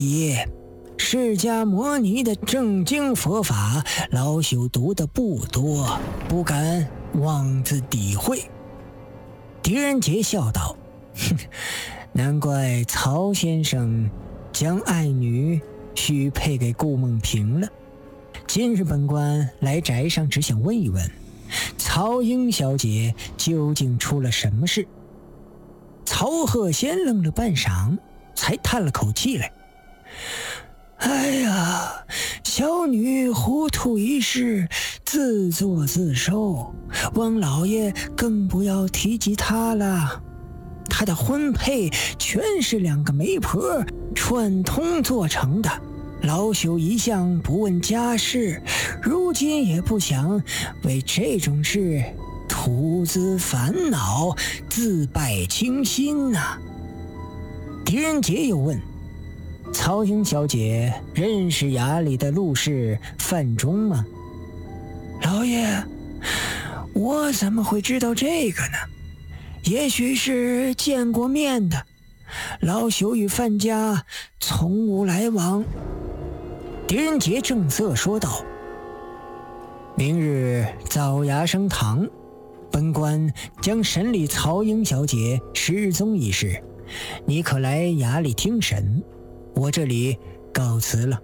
爷，释迦摩尼的正经佛法，老朽读的不多，不敢妄自诋毁。狄仁杰笑道：“哼，难怪曹先生将爱女许配给顾梦萍了。今日本官来宅上，只想问一问，曹英小姐究竟出了什么事？”曹鹤先愣了半晌，才叹了口气来：“哎呀，小女糊涂一事，自作自受，王老爷更不要提及她了。她的婚配全是两个媒婆串通做成的，老朽一向不问家事，如今也不想为这种事徒自烦恼，自败清心呐。”狄仁杰又问：“曹英小姐认识衙里的陆氏范仲吗？”“老爷，我怎么会知道这个呢？也许是见过面的，老朽与范家从无来往。”狄仁杰正色说道：“明日早衙升堂，本官将审理曹英小姐失踪一事，你可来衙里听审。我这里告辞了。”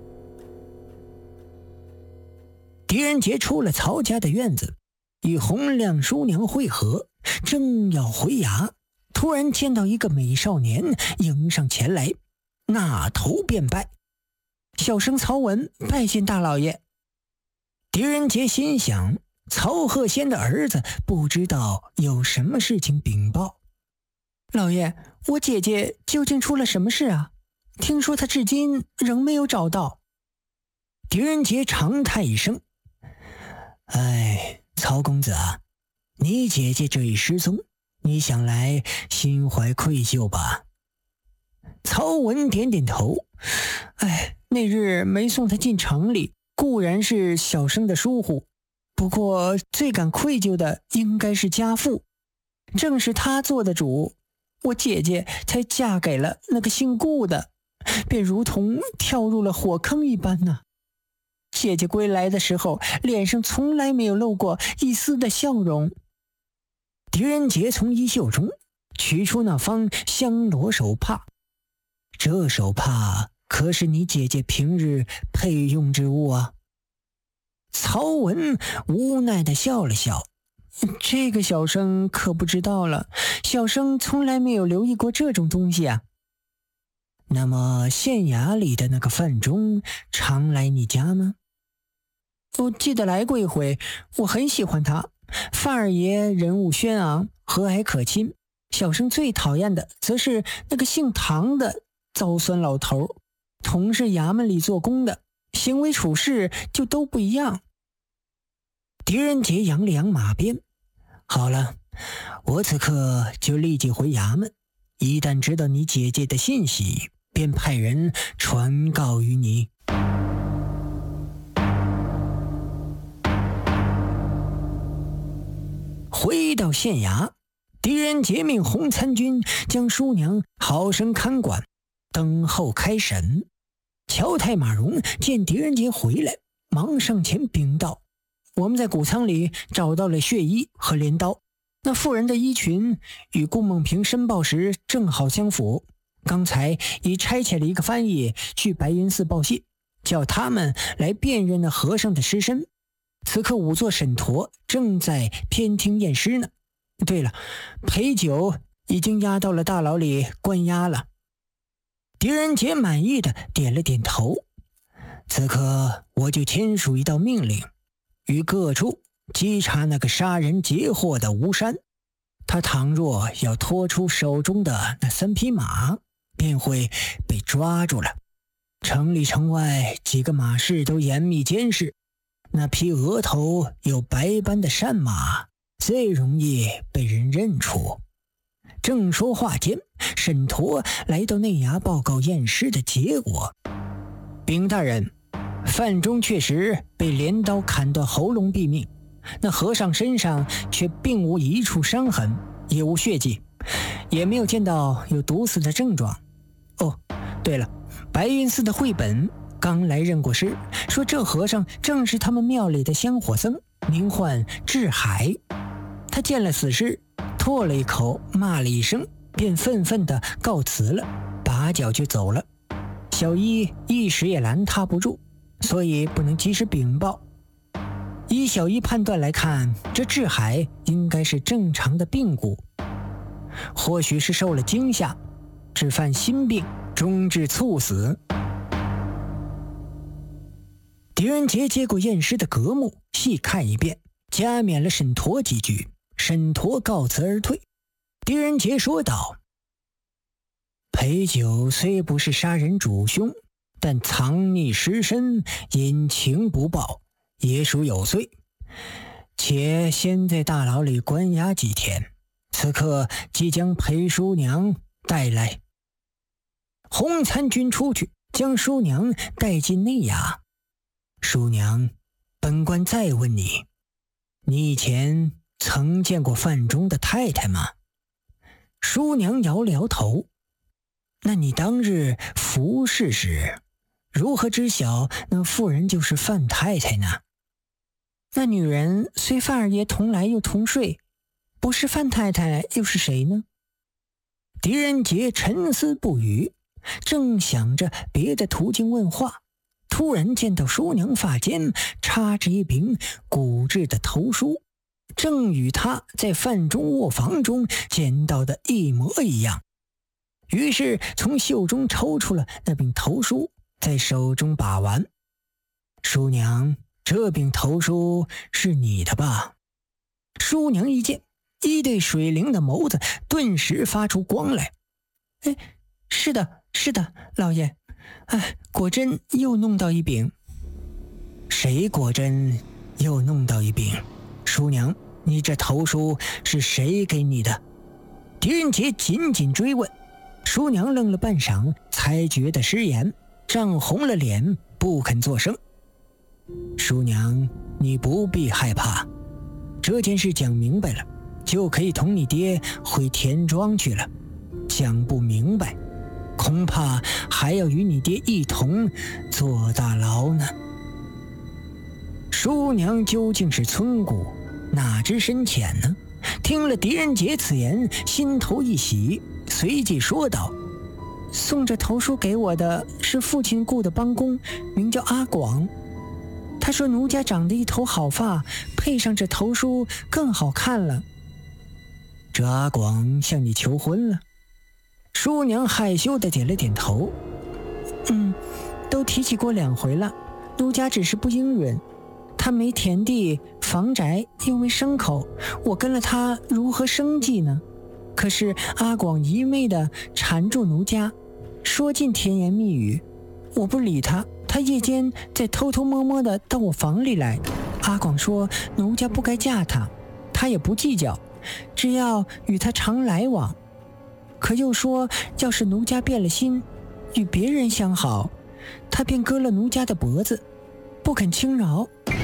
狄仁杰出了曹家的院子，与洪亮叔娘会合，正要回衙，突然见到一个美少年迎上前来，那头便拜：“小生曹文拜见大老爷。”狄仁杰心想，曹鹤仙的儿子不知道有什么事情禀报。“老爷，我姐姐究竟出了什么事啊？听说她至今仍没有找到。”狄仁杰长叹一声：“哎，曹公子啊，你姐姐这一失踪，你想来心怀愧疚吧？”曹文点点头：“哎，那日没送她进城里，固然是小生的疏忽，不过最感愧疚的应该是家父，正是他做的主，我姐姐才嫁给了那个姓顾的，便如同跳入了火坑一般呢。姐姐归来的时候，脸上从来没有露过一丝的笑容。”狄仁杰从衣袖中取出那方香罗手帕：“这手帕可是你姐姐平日配用之物啊？”曹文无奈地笑了笑：“这个小生可不知道了，小生从来没有留意过这种东西啊。”“那么县衙里的那个范仲常来你家吗？”“我记得来过一回，我很喜欢他。范二爷人物轩昂，和蔼可亲，小生最讨厌的则是那个姓唐的糟酸老头，同是衙门里做工的，行为处事就都不一样。”狄仁杰扬了扬马鞭：“好了，我此刻就立即回衙门，一旦知道你姐姐的信息，便派人传告于你。”回到县衙，狄仁杰命洪参军将叔娘好生看管，等候开审。乔太马荣见狄仁杰回来，忙上前禀道：“我们在谷仓里找到了血衣和镰刀，那妇人的衣裙与顾梦萍申报时正好相符。刚才已差遣了一个翻译去白云寺报信，叫他们来辨认那和尚的尸身。此刻仵作沈陀正在偏厅验尸呢。对了，裴九已经押到了大牢里关押了。”狄仁杰满意的点了点头：“此刻我就签署一道命令，于各处稽查那个杀人劫货的吴山。他倘若要拖出手中的那3匹马，便会被抓住了。城里城外几个马市都严密监视，那匹额头有白斑的山马最容易被人认出。”正说话间，沈陀来到内衙报告验尸的结果：“禀大人，范仲确实被镰刀砍断喉咙毙命，那和尚身上却并无一处伤痕，也无血迹，也没有见到有毒死的症状。哦，对了， 白云寺的慧本刚来认过尸，说这和尚正是他们庙里的香火僧，名唤智海。他见了死尸，唾了一口，骂了一声，便愤愤地告辞了，拔脚就走了。小一一时也拦他不住，所以不能及时禀报。依小一判断来看，这智海应该是正常的病故，或许是受了惊吓，只犯心病，终至猝死。狄仁杰接过验尸的阁目，细看一遍，加冕了沈陀几句。沈陀告辞而退。狄仁杰说道：裴九虽不是杀人主凶，但藏匿尸身，隐情不报，也属有罪。且先在大牢里关押几天，此刻即将裴叔娘带来。洪参军出去，将叔娘带进内衙。叔娘，本官再问你，你以前曾见过范中的太太吗？叔娘摇了摇头。那你当日服侍时，如何知晓那妇人就是范太太呢？那女人虽范二爷同来又同睡，不是范太太又是谁呢？狄仁杰沉思不语，正想着别的途径问话，突然见到叔娘发间插着一柄骨质的头梳，正与他在范中卧房中见到的一模一样。于是从袖中抽出了那柄头梳，在手中把玩。叔娘，这柄头梳是你的吧？叔娘一见，一对水灵的眸子顿时发出光来。是的，是的，老爷。果真又弄到一柄。谁果真又弄到一柄？叔娘，你这头梳是谁给你的？狄仁杰紧紧追问。叔娘愣了半晌，才觉得失言，涨红了脸，不肯作声。叔娘，你不必害怕，这件事讲明白了，就可以同你爹回田庄去了。讲不明白，恐怕还要与你爹一同坐大牢呢。叔娘究竟是村姑，哪知深浅呢？听了狄仁杰此言，心头一喜，随即说道：送这头梳给我的是父亲雇的帮工，名叫阿广。他说奴家长得一头好发，配上这头梳更好看了。这阿广向你求婚了？叔娘害羞地点了点头。都提起过2回了，奴家只是不应允。他没田地房宅，又没牲口，我跟了他如何生计呢？可是阿广一味地缠住奴家，说尽甜言蜜语，我不理他。他夜间再偷偷摸摸地到我房里来。阿广说奴家不该嫁他，他也不计较，只要与他常来往。可又说要是奴家变了心，与别人相好，他便割了奴家的脖子，不肯轻饶。